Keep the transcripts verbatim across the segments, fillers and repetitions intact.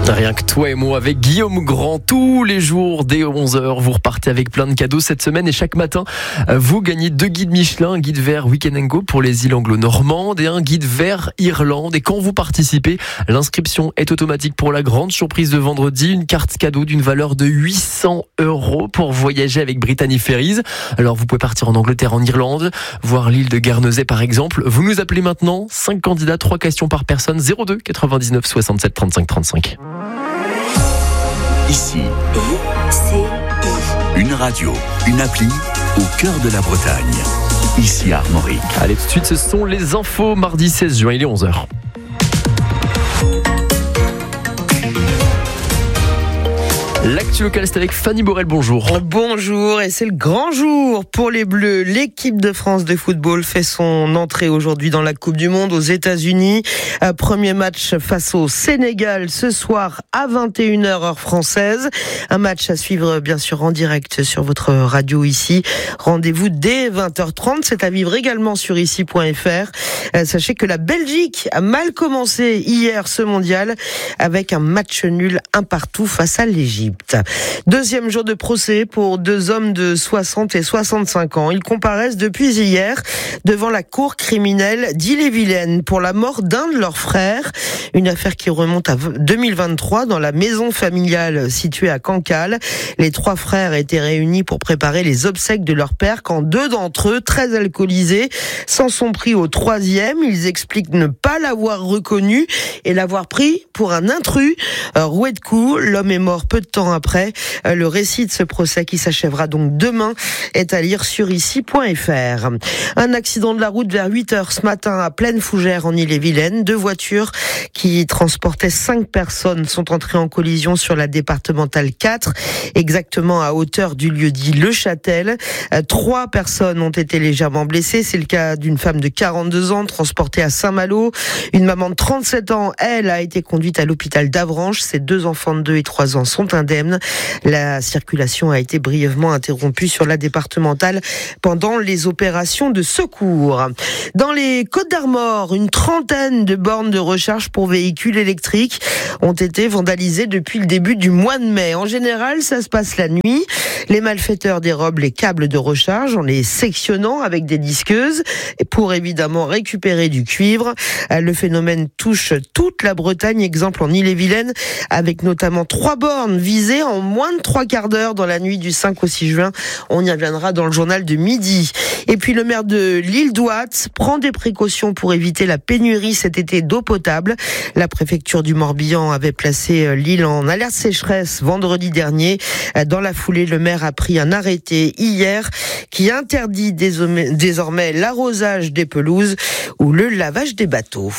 Rien que toi et moi avec Guillaume Grand, tous les jours dès onze heures, vous repartez avec plein de cadeaux cette semaine et chaque matin, vous gagnez deux guides Michelin, un guide vert Weekend and Go pour les îles anglo-normandes et un guide vert Irlande. Et quand vous participez, l'inscription est automatique pour la grande surprise de vendredi, une carte cadeau d'une valeur de huit cents euros pour voyager avec Brittany Ferries. Alors vous pouvez partir en Angleterre, en Irlande, voir l'île de Guernesey par exemple. Vous nous appelez maintenant, cinq candidats, trois questions par personne, zéro deux quatre-vingt-dix-neuf soixante-sept trente-cinq trente-cinq. Ici, I C I. une radio, une appli au cœur de la Bretagne. Ici à Armorique. Allez, tout de suite, ce sont les infos mardi seize juin, il est onze heures. L'actu locale, c'est avec Fanny Borel, bonjour. Bonjour, et c'est le grand jour pour les Bleus. L'équipe de France de football fait son entrée aujourd'hui dans la Coupe du Monde aux États-Unis. Premier match face au Sénégal ce soir à vingt et une heures heure française. Un match à suivre bien sûr en direct sur votre radio ici. Rendez-vous dès vingt heures trente, c'est à vivre également sur ici point f r. Sachez que la Belgique a mal commencé hier ce mondial avec un match nul un partout face à l'Égypte. Deuxième jour de procès pour deux hommes de soixante et soixante-cinq ans. Ils comparaissent depuis hier devant la cour criminelle d'Ille-et-Vilaine pour la mort d'un de leurs frères. Une affaire qui remonte à deux mille vingt-trois dans la maison familiale située à Cancale. Les trois frères étaient réunis pour préparer les obsèques de leur père quand deux d'entre eux, très alcoolisés, s'en sont pris au troisième. Ils expliquent ne pas l'avoir reconnu et l'avoir pris pour un intrus. Roué de coups, l'homme est mort peu de temps après. Le récit de ce procès qui s'achèvera donc demain est à lire sur ici point f r. Un accident de la route vers huit heures ce matin à Plaine Fougère en Ille-et-Vilaine. Deux voitures qui transportaient cinq personnes sont entrées en collision sur la départementale quatre, exactement à hauteur du lieu dit Le Châtel. Trois personnes ont été légèrement blessées. C'est le cas d'une femme de quarante-deux ans transportée à Saint-Malo. Une maman de trente-sept ans, elle, a été conduite à l'hôpital d'Avranches. Ses deux enfants de deux et trois ans sont indemnes. La circulation a été brièvement interrompue sur la départementale pendant les opérations de secours. Dans les Côtes-d'Armor, une trentaine de bornes de recharge pour véhicules électriques ont été vandalisées depuis le début du mois de mai. En général, ça se passe la nuit. Les malfaiteurs dérobent les câbles de recharge en les sectionnant avec des disqueuses pour évidemment récupérer du cuivre. Le phénomène touche toute la Bretagne, exemple en Ille-et-Vilaine, avec notamment trois bornes visées en moins de trois quarts d'heure dans la nuit du cinq au six juin. On y reviendra dans le journal de midi. Et puis le maire de l'île d'Ouate prend des précautions pour éviter la pénurie cet été d'eau potable. La préfecture du Morbihan avait placé l'île en alerte sécheresse vendredi dernier. Dans la foulée, le maire a pris un arrêté hier qui interdit désormais l'arrosage des pelouses ou le lavage des bateaux.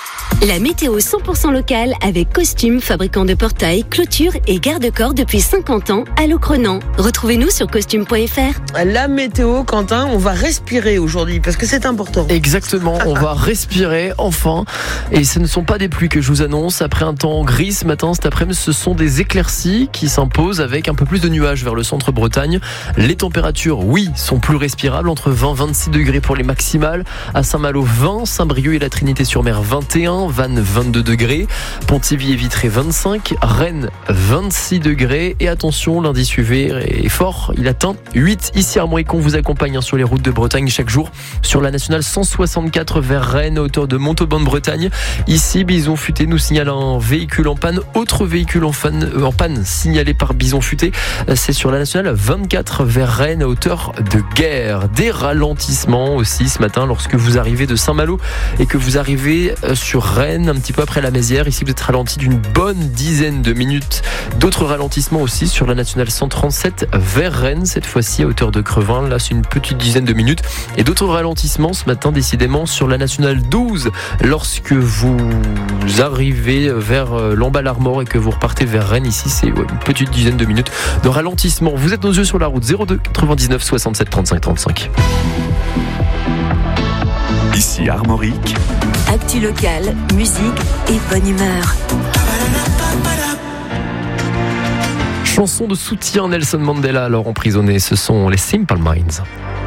La météo cent pour cent locale avec Costume, fabricant de portails, clôtures et garde-corps depuis cinquante ans à Locronan. Retrouvez-nous sur costume point f r. La météo, Quentin, on va respirer aujourd'hui parce que c'est important. Exactement, on va respirer enfin. Et ce ne sont pas des pluies que je vous annonce. Après un temps gris ce matin, cet après-midi, ce sont des éclaircies qui s'imposent avec un peu plus de nuages vers le centre Bretagne. Les températures, oui, sont plus respirables, entre vingt et vingt-six degrés pour les maximales. À Saint-Malo, vingt, Saint-Brieuc et la Trinité-sur-Mer, vingt et un. Vannes, vingt-deux degrés, Pontivy et Vitré, vingt-cinq, Rennes, vingt-six degrés. Et attention, l'indice U V est fort, il atteint huit. Ici à Armorique, on vous accompagne sur les routes de Bretagne chaque jour sur la nationale cent soixante-quatre vers Rennes, à hauteur de Montauban-de-Bretagne. Ici, Bison Futé nous signale un véhicule en panne. Autre véhicule en, fan, euh, en panne signalé par Bison Futé, c'est sur la nationale vingt-quatre vers Rennes, à hauteur de Guerre. Des ralentissements aussi ce matin lorsque vous arrivez de Saint-Malo et que vous arrivez sur Rennes, un petit peu après la Mézières. Ici, vous êtes ralenti d'une bonne dizaine de minutes. D'autres ralentissements aussi sur la nationale cent trente-sept vers Rennes, cette fois-ci à hauteur de Crevin. Là, c'est une petite dizaine de minutes. Et d'autres ralentissements ce matin, décidément, sur la nationale douze, lorsque vous arrivez vers Lamballe-Armor et que vous repartez vers Rennes. Ici, c'est ouais, une petite dizaine de minutes de ralentissement. Vous êtes nos yeux sur la route. zéro deux quatre-vingt-dix-neuf soixante-sept trente-cinq trente-cinq. Ici Armorique. Actu locale, musique et bonne humeur. Chanson de soutien Nelson Mandela, alors emprisonné, ce sont les Simple Minds.